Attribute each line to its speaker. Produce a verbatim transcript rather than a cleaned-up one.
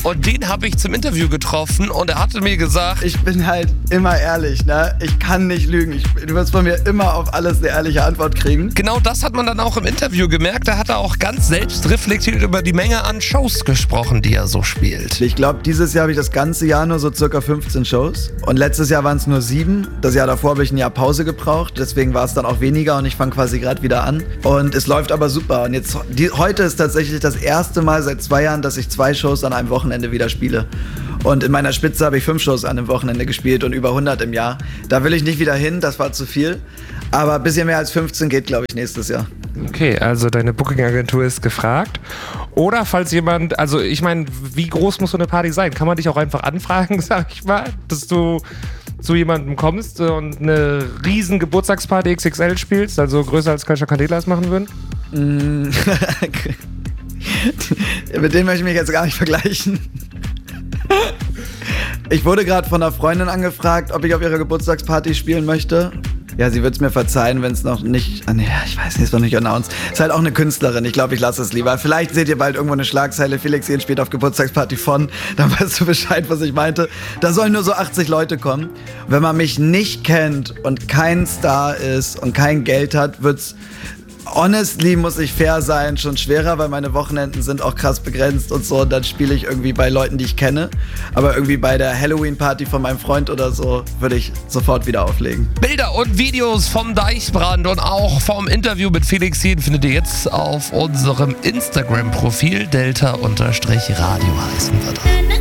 Speaker 1: Und den habe ich zum Interview getroffen und er hatte mir gesagt,
Speaker 2: ich bin halt immer ehrlich, ne? Ich kann nicht lügen. Ich, du wirst von mir immer auf alles eine ehrliche Antwort kriegen.
Speaker 1: Genau das hat man dann auch im Interview gemerkt. Da hat er auch ganz selbst reflektiert über die Menge an Shows gesprochen, die er so spielt.
Speaker 2: Ich glaube, dieses Jahr habe ich das ganze Jahr nur so circa fünfzehn Shows. Und letztes Jahr waren es nur sieben. Das Jahr davor habe ich ein Jahr Pause gebraucht. Deswegen war es dann auch weniger und ich fange quasi gerade wieder an. Und es läuft aber super. Und jetzt die, heute ist tatsächlich das erste Mal seit zwei Jahren, dass ich zwei Shows an einem Wochenende wieder spiele. Und in meiner Spitze habe ich fünf Shows an einem Wochenende gespielt und über hundert im Jahr. Da will ich nicht wieder hin, das war zu viel. Aber ein bisschen mehr als fünfzehn geht, glaube ich, nächstes Jahr.
Speaker 3: Okay, also deine Booking-Agentur ist gefragt. Oder falls jemand, also ich meine, wie groß muss so eine Party sein? Kann man dich auch einfach anfragen, sag ich mal, dass du zu jemandem kommst und eine riesen Geburtstagsparty X X L spielst, also größer als Kölscher Kandilas machen würden?
Speaker 2: Mm. Mit dem möchte ich mich jetzt gar nicht vergleichen. Ich wurde gerade von einer Freundin angefragt, ob ich auf ihrer Geburtstagsparty spielen möchte. Ja, sie wird es mir verzeihen, wenn es noch nicht... Ah, nee, ich weiß nicht, ist noch nicht announced. Ist halt auch eine Künstlerin, ich glaube, ich lasse es lieber. Vielleicht seht ihr bald irgendwo eine Schlagzeile, Felix Jähn spielt auf Geburtstagsparty von. Dann weißt du Bescheid, was ich meinte. Da sollen nur so achtzig Leute kommen. Wenn man mich nicht kennt und kein Star ist und kein Geld hat, wird's... Honestly, muss ich fair sein, schon schwerer, weil meine Wochenenden sind auch krass begrenzt und so. Und dann spiele ich irgendwie bei Leuten, die ich kenne. Aber irgendwie bei der Halloween-Party von meinem Freund oder so würde ich sofort wieder auflegen.
Speaker 1: Bilder und Videos vom Deichbrand und auch vom Interview mit Felix Jähn findet ihr jetzt auf unserem Instagram-Profil. Delta-Radio heißen wir da.